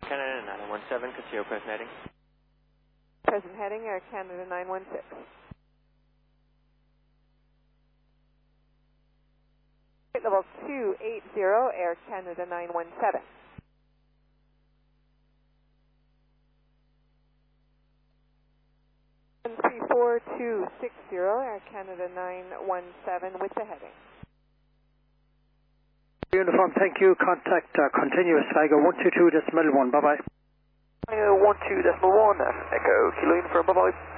Canada 917, Castillo, present heading. Present heading, Air Canada 916. Flight level 280, Air Canada 917. And 34260, Air Canada 917 with the heading. Uniform, thank you. Contact continuous Vigo 122.1. Bye bye. 122.1, Echo Kilo Uniform, bye bye.